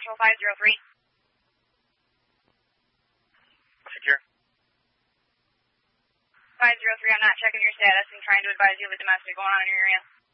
Patrol 503. Secure. 503, I'm not checking your status and trying to advise you of a domestic going on in your area.